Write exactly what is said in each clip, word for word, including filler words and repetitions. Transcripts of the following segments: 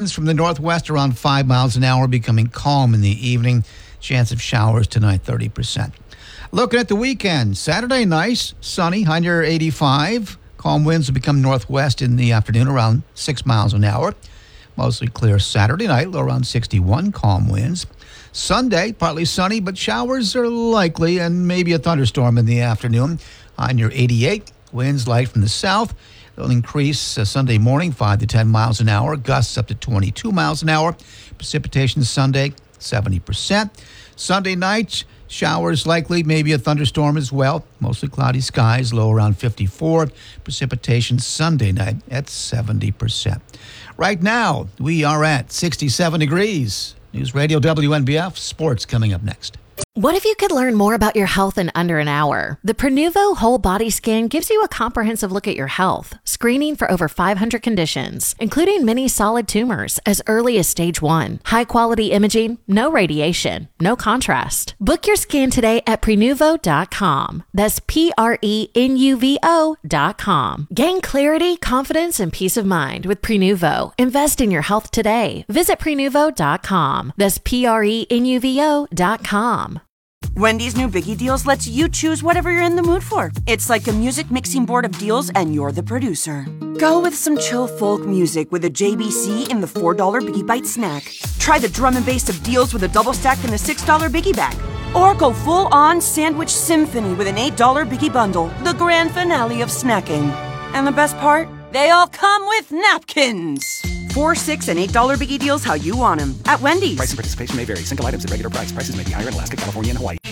winds from the northwest around five miles an hour, becoming calm in the evening. Chance of showers tonight, thirty percent. Looking at the weekend, Saturday, nice, sunny, high near eighty-five. Calm winds will become northwest in the afternoon around six miles an hour. Mostly clear Saturday night, low around sixty-one, calm winds. Sunday, partly sunny, but showers are likely and maybe a thunderstorm in the afternoon. High near eighty-eight. Winds light from the south. They'll increase uh, Sunday morning, five to ten miles an hour. Gusts up to twenty-two miles an hour. Precipitation Sunday, seventy percent. Sunday night, showers likely, maybe a thunderstorm as well. Mostly cloudy skies, low around fifty-four. Precipitation Sunday night at seventy percent. Right now, we are at sixty-seven degrees. News Radio W N B F, sports coming up next. What if you could learn more about your health in under an hour? The Prenuvo Whole Body Scan gives you a comprehensive look at your health, screening for over five hundred conditions, including many solid tumors as early as stage one. High-quality imaging, no radiation, no contrast. Book your scan today at Prenuvo dot com. That's P R E N U V O dot com. Gain clarity, confidence, and peace of mind with Prenuvo. Invest in your health today. Visit Prenuvo dot com. That's P R E N U V O dot com. Wendy's new Biggie Deals lets you choose whatever you're in the mood for. It's like a music mixing board of deals, and you're the producer. Go with some chill folk music with a J B C in the four dollar Biggie Bite snack. Try the drum and bass of deals with a double stack in the six dollar Biggie Bag. Or go full-on sandwich symphony with an eight dollar Biggie Bundle, the grand finale of snacking. And the best part? They all come with napkins. Four, six, and eight dollar Biggie Deals how you want them at Wendy's. Price and participation may vary. Single items at regular price. Prices may be higher in Alaska, California, and Hawaii.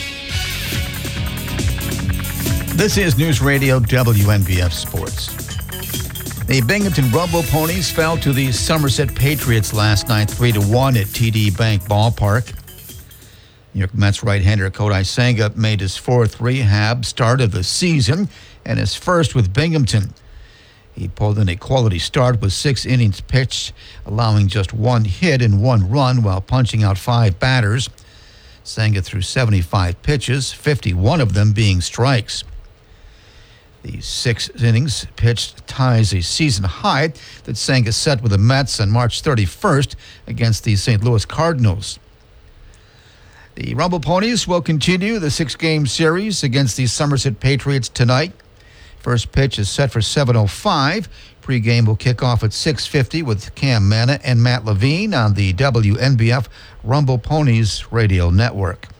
This is News Radio W N B F Sports. The Binghamton Rumble Ponies fell to the Somerset Patriots last night, three to one at T D Bank Ballpark. New York Mets right-hander Kodai Senga made his fourth rehab start of the season and his first with Binghamton. He pulled in a quality start with six innings pitched, allowing just one hit and one run while punching out five batters. Senga threw seventy-five pitches, fifty-one of them being strikes. The six innings pitched ties a season high that Senga set with the Mets on March thirty-first against the Saint Louis Cardinals. The Rumble Ponies will continue the six-game series against the Somerset Patriots tonight. First pitch is set for seven oh five. Pre-game will kick off at six fifty with Cam Manna and Matt Levine on the W N B F Rumble Ponies radio network.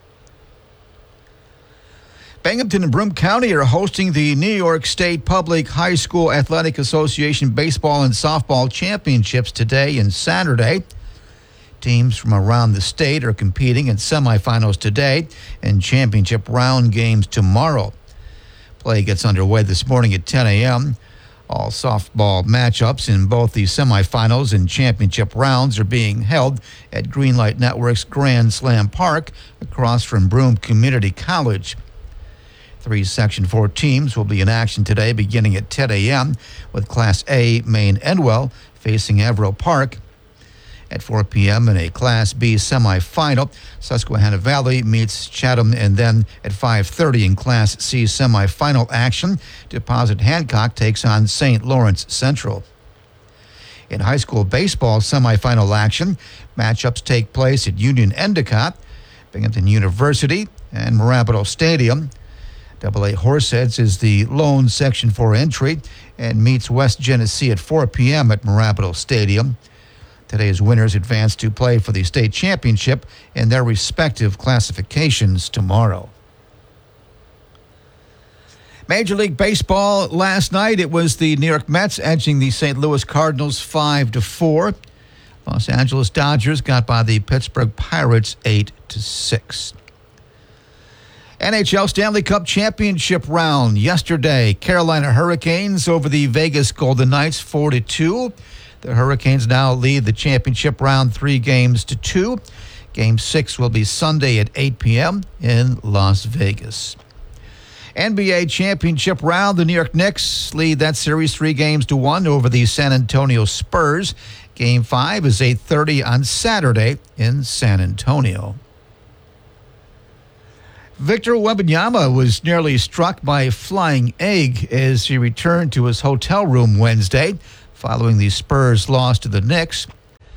Binghamton and Broome County are hosting the New York State Public High School Athletic Association Baseball and Softball Championships today and Saturday. Teams from around the state are competing in semifinals today and championship round games tomorrow. Play gets underway this morning at ten a.m. All softball matchups in both the semifinals and championship rounds are being held at Greenlight Network's Grand Slam Park across from Broome Community College. Three Section four teams will be in action today beginning at ten a.m. with Class A Maine Endwell facing Averill Park. At four p.m. in a Class B semifinal, Susquehanna Valley meets Chatham, and then at five thirty in Class C semifinal action, Deposit Hancock takes on Saint Lawrence Central. In high school baseball semifinal action, matchups take place at Union Endicott, Binghamton University, and Marabito Stadium. Double A Horseheads is the lone Section four entry and meets West Genesee at four p.m. at Marabito Stadium. Today's winners advance to play for the state championship in their respective classifications tomorrow. Major League Baseball last night, it was the New York Mets edging the Saint Louis Cardinals five to four. Los Angeles Dodgers got by the Pittsburgh Pirates eight to six. N H L Stanley Cup Championship round yesterday. Carolina Hurricanes over the Vegas Golden Knights four to two. The Hurricanes now lead the championship round three games to two. Game six will be Sunday at eight p.m. in Las Vegas. N B A championship round, the New York Knicks lead that series three games to one over the San Antonio Spurs. Game five is eight thirty on Saturday in San Antonio. Victor Wembanyama was nearly struck by a flying egg as he returned to his hotel room Wednesday following the Spurs' loss to the Knicks.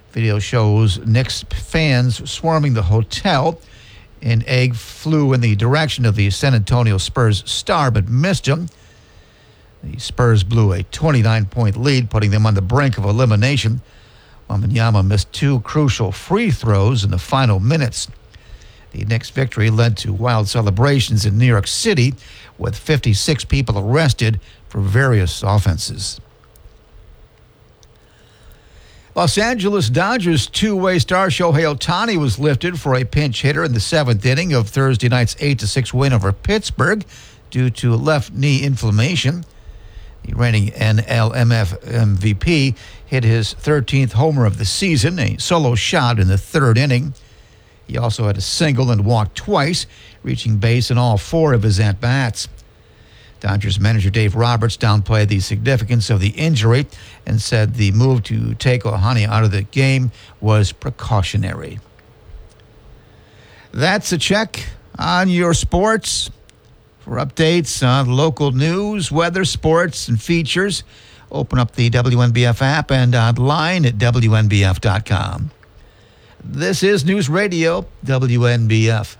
Video shows Knicks fans swarming the hotel. An egg flew in the direction of the San Antonio Spurs star, but missed him. The Spurs blew a twenty-nine point lead, putting them on the brink of elimination. Wembanyama missed two crucial free throws in the final minutes. The Knicks' victory led to wild celebrations in New York City, with fifty-six people arrested for various offenses. Los Angeles Dodgers two-way star Shohei Ohtani was lifted for a pinch hitter in the seventh inning of Thursday night's eight to six win over Pittsburgh due to left knee inflammation. The reigning N L M F M V P hit his thirteenth homer of the season, a solo shot in the third inning. He also had a single and walked twice, reaching base in all four of his at-bats. Dodgers manager Dave Roberts downplayed the significance of the injury and said the move to take Ohtani out of the game was precautionary. That's a check on your sports. For updates on local news, weather, sports, and features, open up the W N B F app and online at W N B F dot com. This is News Radio W N B F.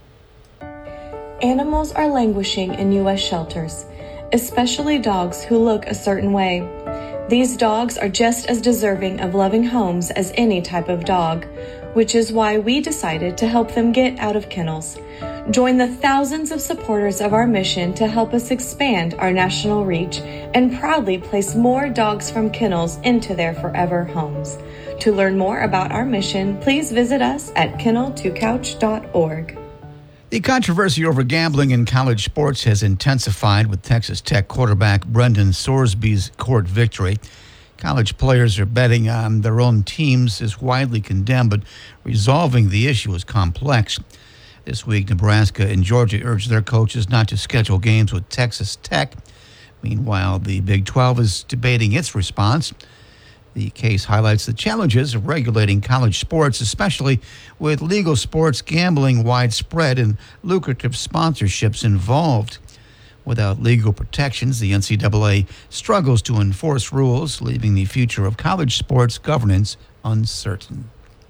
Animals are languishing in U S shelters, especially dogs who look a certain way. These dogs are just as deserving of loving homes as any type of dog, which is why we decided to help them get out of kennels. Join the thousands of supporters of our mission to help us expand our national reach and proudly place more dogs from kennels into their forever homes. To learn more about our mission, please visit us at kennel to couch dot org. The controversy over gambling in college sports has intensified with Texas Tech quarterback Brendan Sorsby's court victory. College players are betting on their own teams is widely condemned, but resolving the issue is complex. This week, Nebraska and Georgia urged their coaches not to schedule games with Texas Tech. Meanwhile, the Big twelve is debating its response. The case highlights the challenges of regulating college sports, especially with legal sports gambling widespread and lucrative sponsorships involved. Without legal protections, the N C double A struggles to enforce rules, leaving the future of college sports governance uncertain.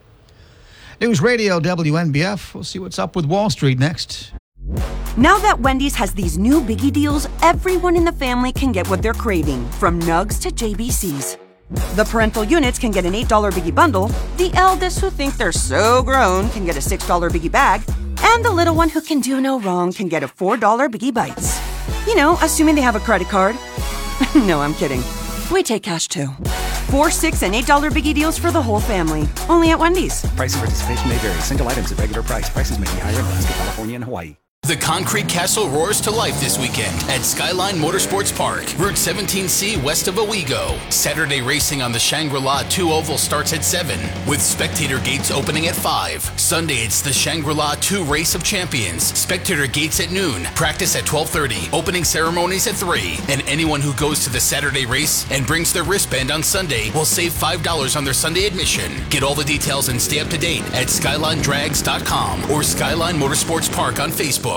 News Radio W N B F. We'll see what's up with Wall Street next. Now that Wendy's has these new biggie deals, everyone in the family can get what they're craving, from nugs to J B Cs. The parental units can get an eight dollar biggie bundle, the eldest who think they're so grown can get a six dollar biggie bag, and the little one who can do no wrong can get a four dollar biggie bites. You know, assuming they have a credit card. No, I'm kidding. We take cash too. Four, six, and eight dollar biggie deals for the whole family. Only at Wendy's. Price and participation may vary. Single items at regular price. Prices may be higher in Alaska, California, and Hawaii. The Concrete Castle roars to life this weekend at Skyline Motorsports Park, Route seventeen C west of Owego. Saturday racing on the Shangri-La two Oval starts at seven, with spectator gates opening at five. Sunday, it's the Shangri-La two Race of Champions. Spectator gates at noon, practice at twelve thirty, opening ceremonies at three. And anyone who goes to the Saturday race and brings their wristband on Sunday will save five dollars on their Sunday admission. Get all the details and stay up to date at skyline drags dot com or Skyline Motorsports Park on Facebook.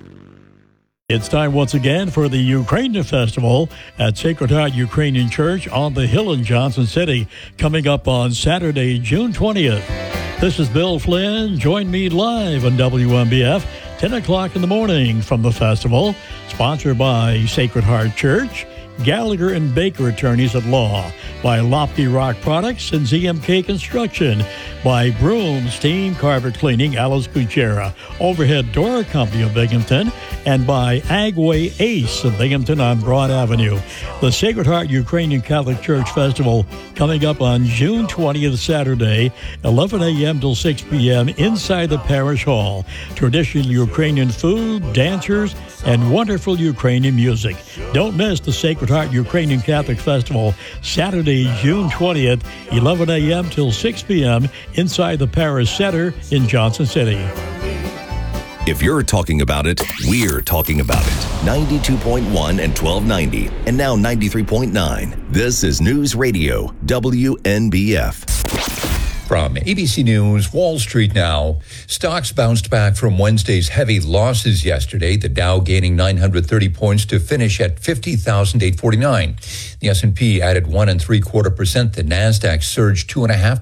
It's time once again for the Ukrainian Festival at Sacred Heart Ukrainian Church on the hill in Johnson City, coming up on Saturday, June twentieth. This is Bill Flynn. Join me live on W N B F, ten o'clock in the morning from the festival, sponsored by Sacred Heart Church, Gallagher and Baker Attorneys at Law, by Lofty Rock Products and Z M K Construction, by Broom, Steam, Carpet Cleaning, Alice Gutierrez, Overhead Door Company of Binghamton, and by Agway Ace of Binghamton on Broad Avenue. The Sacred Heart Ukrainian Catholic Church Festival coming up on June twentieth, Saturday, eleven a.m. till six p.m. inside the Parish Hall. Traditional Ukrainian food, dancers, and wonderful Ukrainian music. Don't miss the Sacred Heart Ukrainian Catholic Festival, Saturday, June twentieth, eleven a.m. till six p.m. inside the Parish Center in Johnson City. If you're talking about it, we're talking about it. ninety-two point one and twelve ninety, and now ninety-three point nine. This is News Radio W N B F. From A B C News, Wall Street now. Stocks bounced back from Wednesday's heavy losses yesterday. The Dow gaining nine hundred thirty points to finish at fifty thousand eight hundred forty-nine. The S and P added one and three quarter percent. The Nasdaq surged two and a half